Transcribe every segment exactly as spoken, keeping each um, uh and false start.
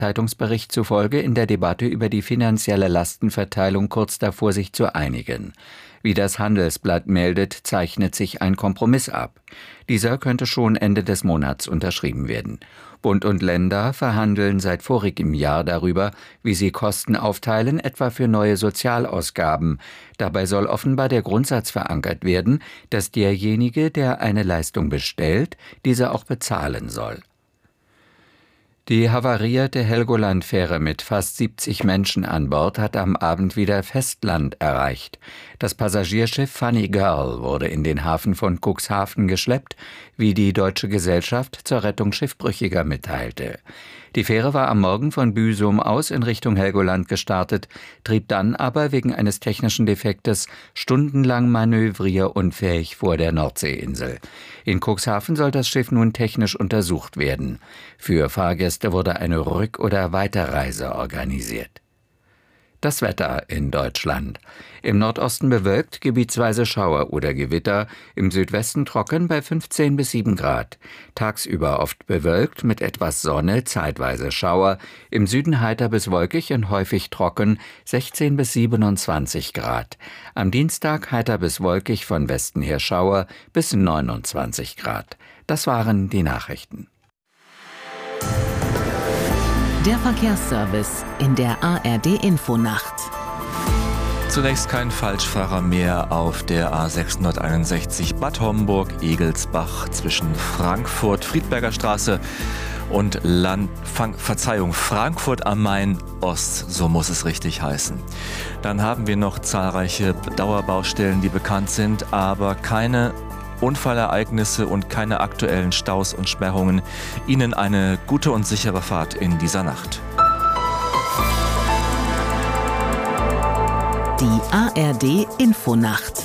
Zeitungsbericht zufolge in der Debatte über die finanzielle Lastenverteilung kurz davor, sich zu einigen. Wie das Handelsblatt meldet, zeichnet sich ein Kompromiss ab. Dieser könnte schon Ende des Monats unterschrieben werden. Bund und Länder verhandeln seit vorigem Jahr darüber, wie sie Kosten aufteilen, etwa für neue Sozialausgaben. Dabei soll offenbar der Grundsatz verankert werden, dass derjenige, der eine Leistung bestellt, diese auch bezahlen soll. Die havarierte Helgoland-Fähre mit fast siebzig Menschen an Bord hat am Abend wieder Festland erreicht. Das Passagierschiff Funny Girl wurde in den Hafen von Cuxhaven geschleppt, wie die Deutsche Gesellschaft zur Rettung Schiffbrüchiger mitteilte. Die Fähre war am Morgen von Büsum aus in Richtung Helgoland gestartet, trieb dann aber wegen eines technischen Defektes stundenlang manövrierunfähig vor der Nordseeinsel. In Cuxhaven soll das Schiff nun technisch untersucht werden. Für Fahrgäste wurde eine Rück- oder Weiterreise organisiert. Das Wetter in Deutschland. Im Nordosten bewölkt, gebietsweise Schauer oder Gewitter, im Südwesten trocken bei fünfzehn bis sieben Grad. Tagsüber oft bewölkt mit etwas Sonne, zeitweise Schauer, im Süden heiter bis wolkig und häufig trocken, sechzehn bis siebenundzwanzig Grad. Am Dienstag heiter bis wolkig, von Westen her Schauer bis neunundzwanzig Grad. Das waren die Nachrichten. Der Verkehrsservice in der A R D-Infonacht. Zunächst kein Falschfahrer mehr auf der A sechshunderteinundsechzig Bad Homburg-Egelsbach zwischen Frankfurt, Friedberger Straße und Land, Fang, Verzeihung, Frankfurt am Main Ost, so muss es richtig heißen. Dann haben wir noch zahlreiche Dauerbaustellen, die bekannt sind, aber keine Unfallereignisse und keine aktuellen Staus und Sperrungen. Ihnen eine gute und sichere Fahrt in dieser Nacht. Die A R D-Infonacht.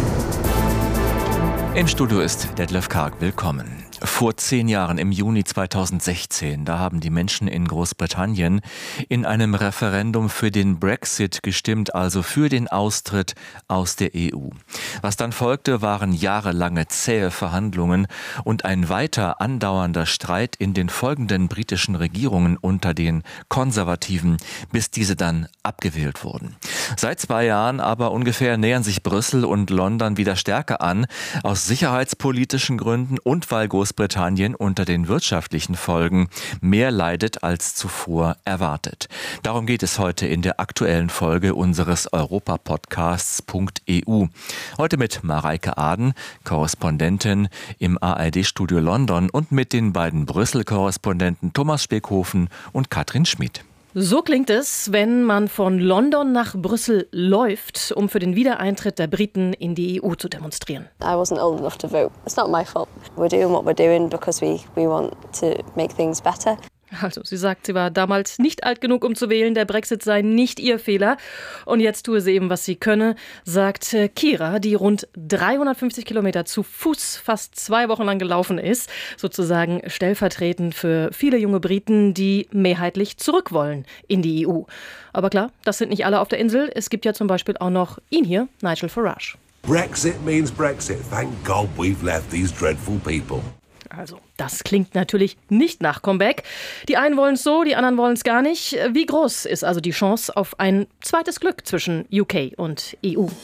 Im Studio ist Detlef Karg. Willkommen. Vor zehn Jahren, im Juni zweitausendsechzehn, da haben die Menschen in Großbritannien in einem Referendum für den Brexit gestimmt, also für den Austritt aus der E U. Was dann folgte, waren jahrelange zähe Verhandlungen und ein weiter andauernder Streit in den folgenden britischen Regierungen unter den Konservativen, bis diese dann abgewählt wurden. Seit zwei Jahren aber ungefähr nähern sich Brüssel und London wieder stärker an, aus sicherheitspolitischen Gründen und weil Großbritannien unter den wirtschaftlichen Folgen mehr leidet als zuvor erwartet. Darum geht es heute in der aktuellen Folge unseres Europa-Podcasts .E U. Heute mit Mareike Aden, Korrespondentin im A R D-Studio London, und mit den beiden Brüssel-Korrespondenten Thomas Speckhofen und Katrin Schmid. So klingt es, wenn man von London nach Brüssel läuft, um für den Wiedereintritt der Briten in die E U zu demonstrieren. I wasn't old enough to vote. It's not my fault. We're doing what we're doing because we, we want to make things better. Also, sie sagt, sie war damals nicht alt genug, um zu wählen. Der Brexit sei nicht ihr Fehler. Und jetzt tue sie eben, was sie könne, sagt Kira, die rund dreihundertfünfzig Kilometer zu Fuß fast zwei Wochen lang gelaufen ist. Sozusagen stellvertretend für viele junge Briten, die mehrheitlich zurück wollen in die E U. Aber klar, das sind nicht alle auf der Insel. Es gibt ja zum Beispiel auch noch ihn hier, Nigel Farage. Brexit means Brexit. Thank God we've left these dreadful people. Also, das klingt natürlich nicht nach Comeback. Die einen wollen es so, die anderen wollen es gar nicht. Wie groß ist also die Chance auf ein zweites Glück zwischen U K und E U?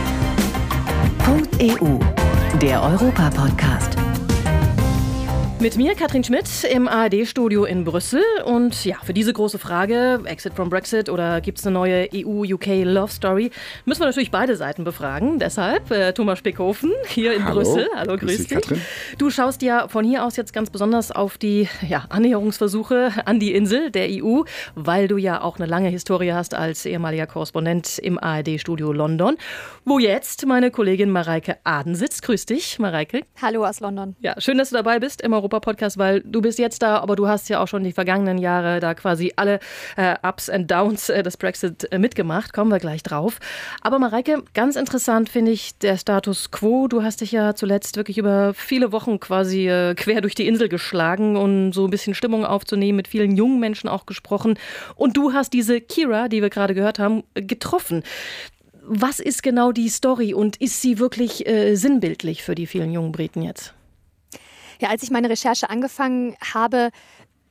.E U, der Europa-Podcast. Mit mir, Katrin Schmid, im A R D-Studio in Brüssel. Und ja, für diese große Frage, Exit from Brexit oder gibt es eine neue E U-U K-Love-Story, müssen wir natürlich beide Seiten befragen. Deshalb äh, Thomas Speckhofen hier in Hallo. Brüssel. Hallo, grüß, grüß dich. Katrin. Du schaust ja von hier aus jetzt ganz besonders auf die ja, Annäherungsversuche an die Insel der E U, weil du ja auch eine lange Historie hast als ehemaliger Korrespondent im A R D-Studio London, wo jetzt meine Kollegin Mareike Aden sitzt. Grüß dich, Mareike. Hallo aus London. Ja, schön, dass du dabei bist im Europa Podcast, weil du bist jetzt da, aber du hast ja auch schon die vergangenen Jahre da quasi alle äh, Ups and Downs äh, des Brexit äh, mitgemacht. Kommen wir gleich drauf. Aber Mareike, ganz interessant finde ich der Status Quo. Du hast dich ja zuletzt wirklich über viele Wochen quasi äh, quer durch die Insel geschlagen und so ein bisschen Stimmung aufzunehmen, mit vielen jungen Menschen auch gesprochen. Und du hast diese Kira, die wir gerade gehört haben, getroffen. Was ist genau die Story und ist sie wirklich äh, sinnbildlich für die vielen jungen Briten jetzt? Ja, als ich meine Recherche angefangen habe,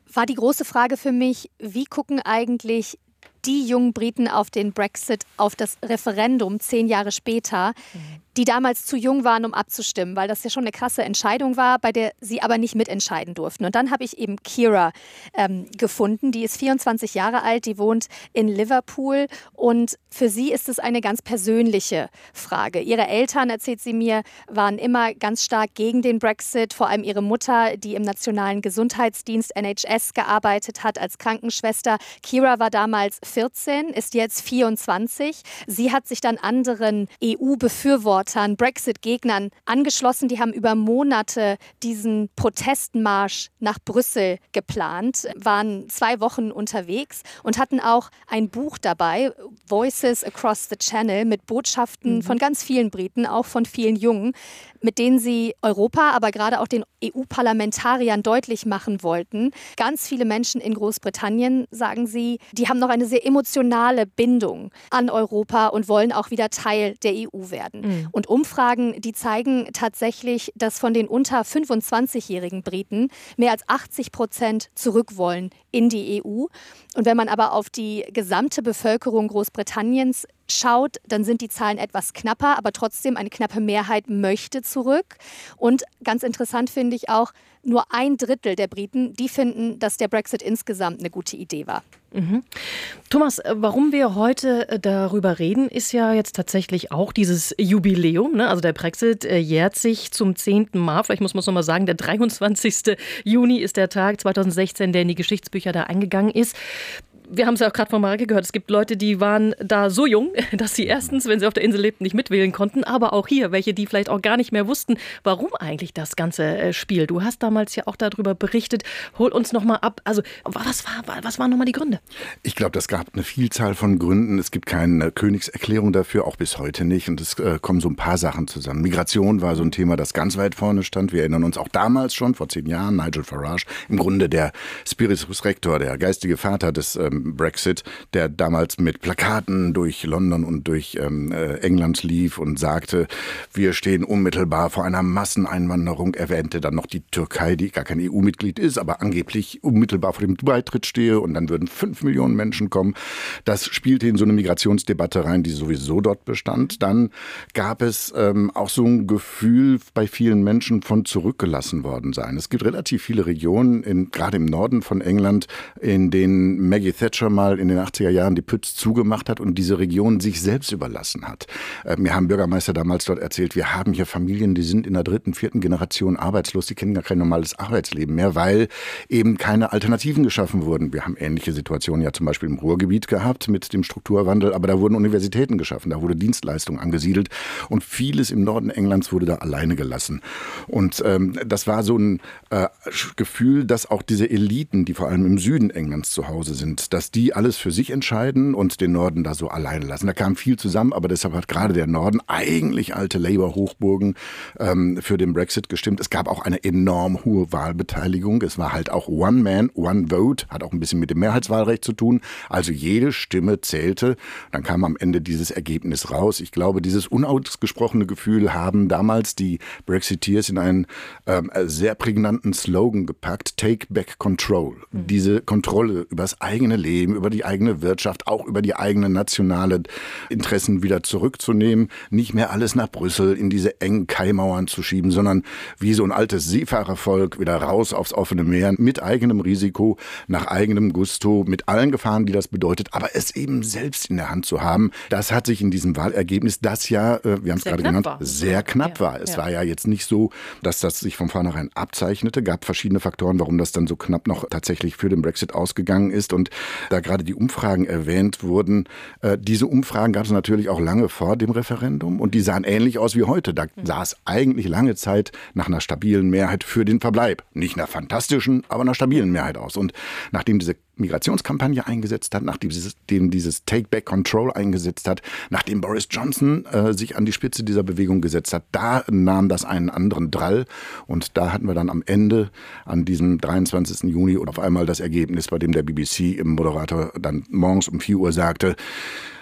war die große Frage für mich, wie gucken eigentlich die jungen Briten auf den Brexit, auf das Referendum zehn Jahre später, die damals zu jung waren, um abzustimmen, weil das ja schon eine krasse Entscheidung war, bei der sie aber nicht mitentscheiden durften. Und dann habe ich eben Kira ähm, gefunden, die ist vierundzwanzig Jahre alt, die wohnt in Liverpool und für sie ist es eine ganz persönliche Frage. Ihre Eltern, erzählt sie mir, waren immer ganz stark gegen den Brexit, vor allem ihre Mutter, die im Nationalen Gesundheitsdienst N H S gearbeitet hat als Krankenschwester. Kira war damals vierzehn, ist jetzt vierundzwanzig. Sie hat sich dann anderen E U-Befürwortern, Brexit-Gegnern angeschlossen. Die haben über Monate diesen Protestmarsch nach Brüssel geplant, waren zwei Wochen unterwegs und hatten auch ein Buch dabei, Voices Across the Channel, mit Botschaften mhm. von ganz vielen Briten, auch von vielen Jungen, mit denen sie Europa, aber gerade auch den E U-Parlamentariern deutlich machen wollten. Ganz viele Menschen in Großbritannien, sagen sie, die haben noch eine sehr emotionale Bindung an Europa und wollen auch wieder Teil der E U werden. Mhm. Und Umfragen, die zeigen tatsächlich, dass von den unter fünfundzwanzigjährigen Briten mehr als achtzig Prozent zurück wollen in die E U. Und wenn man aber auf die gesamte Bevölkerung Großbritanniens schaut, dann sind die Zahlen etwas knapper, aber trotzdem eine knappe Mehrheit möchte zurück. Und ganz interessant finde ich auch, nur ein Drittel der Briten, die finden, dass der Brexit insgesamt eine gute Idee war. Mhm. Thomas, warum wir heute darüber reden, ist ja jetzt tatsächlich auch dieses Jubiläum. Ne? Also der Brexit jährt sich zum zehnten Mal. Vielleicht muss man es nochmal sagen, der dreiundzwanzigsten Juni ist der Tag zweitausendsechzehn, der in die Geschichtsbücher da eingegangen ist. Wir haben es ja auch gerade von Mareike gehört, es gibt Leute, die waren da so jung, dass sie erstens, wenn sie auf der Insel lebten, nicht mitwählen konnten, aber auch hier welche, die vielleicht auch gar nicht mehr wussten, warum eigentlich das ganze Spiel. Du hast damals ja auch darüber berichtet. Hol uns nochmal ab. Also was, war, was waren nochmal die Gründe? Ich glaube, das gab eine Vielzahl von Gründen. Es gibt keine Königserklärung dafür, auch bis heute nicht. Und es äh, kommen so ein paar Sachen zusammen. Migration war so ein Thema, das ganz weit vorne stand. Wir erinnern uns auch damals schon, vor zehn Jahren, Nigel Farage, im Grunde der Spiritus Rector, der geistige Vater des ähm, Brexit, der damals mit Plakaten durch London und durch ähm, äh, England lief und sagte, wir stehen unmittelbar vor einer Masseneinwanderung. Er erwähnte dann noch die Türkei, die gar kein E U-Mitglied ist, aber angeblich unmittelbar vor dem Beitritt stehe und dann würden fünf Millionen Menschen kommen. Das spielte in so eine Migrationsdebatte rein, die sowieso dort bestand. Dann gab es ähm, auch so ein Gefühl bei vielen Menschen von zurückgelassen worden sein. Es gibt relativ viele Regionen, in, gerade im Norden von England, in denen Maggie Thatcher mal in den achtziger Jahren die Pütz zugemacht hat und diese Region sich selbst überlassen hat. Äh, mir haben Bürgermeister damals dort erzählt, wir haben hier Familien, die sind in der dritten, vierten Generation arbeitslos, die kennen gar kein normales Arbeitsleben mehr, weil eben keine Alternativen geschaffen wurden. Wir haben ähnliche Situationen ja zum Beispiel im Ruhrgebiet gehabt mit dem Strukturwandel, aber da wurden Universitäten geschaffen, da wurde Dienstleistung angesiedelt und vieles im Norden Englands wurde da alleine gelassen. Und ähm, das war so ein äh, Gefühl, dass auch diese Eliten, die vor allem im Süden Englands zu Hause sind, dass die alles für sich entscheiden und den Norden da so alleine lassen. Da kam viel zusammen, aber deshalb hat gerade der Norden, eigentlich alte Labour-Hochburgen, ähm, für den Brexit gestimmt. Es gab auch eine enorm hohe Wahlbeteiligung. Es war halt auch One Man, One Vote, hat auch ein bisschen mit dem Mehrheitswahlrecht zu tun. Also jede Stimme zählte. Dann kam am Ende dieses Ergebnis raus. Ich glaube, dieses unausgesprochene Gefühl haben damals die Brexiteers in einen ähm, sehr prägnanten Slogan gepackt, Take Back Control. Mhm. Diese Kontrolle über das eigene Leben, über die eigene Wirtschaft, auch über die eigenen nationalen Interessen wieder zurückzunehmen, nicht mehr alles nach Brüssel in diese engen Kaimauern zu schieben, sondern wie so ein altes Seefahrervolk wieder raus aufs offene Meer, mit eigenem Risiko, nach eigenem Gusto, mit allen Gefahren, die das bedeutet, aber es eben selbst in der Hand zu haben. Das hat sich in diesem Wahlergebnis, das ja, wir haben es gerade genannt, war. sehr knapp ja, war. Es ja. war ja jetzt nicht so, dass das sich von vornherein abzeichnete, gab verschiedene Faktoren, warum das dann so knapp noch tatsächlich für den Brexit ausgegangen ist. Und da gerade die Umfragen erwähnt wurden, äh, diese Umfragen gab es natürlich auch lange vor dem Referendum und die sahen ähnlich aus wie heute. Da mhm. sah es eigentlich lange Zeit nach einer stabilen Mehrheit für den Verbleib. Nicht einer fantastischen, aber einer stabilen Mehrheit aus. Und nachdem diese Migrationskampagne eingesetzt hat, nachdem dieses, dieses Take Back Control eingesetzt hat, nachdem Boris Johnson äh, sich an die Spitze dieser Bewegung gesetzt hat, da nahm das einen anderen Drall und da hatten wir dann am Ende an diesem dreiundzwanzigsten Juni auf einmal das Ergebnis, bei dem der B B C im Moderator dann morgens um vier Uhr sagte,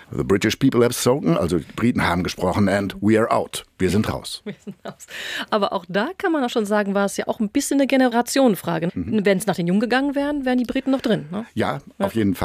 The British people have spoken, also die Briten haben gesprochen and we are out. Wir sind raus. Wir sind raus. Aber auch da kann man auch schon sagen, war es ja auch ein bisschen eine Generationenfrage. Mhm. Wenn es nach den Jungen gegangen wären, wären die Briten noch drin. Ne? Ja, auf jeden Fall.